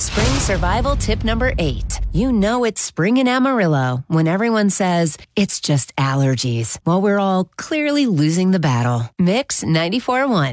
Spring survival tip number 8. You know it's spring in Amarillo when everyone says it's just allergies while we're all clearly losing the battle. Mix 94.1.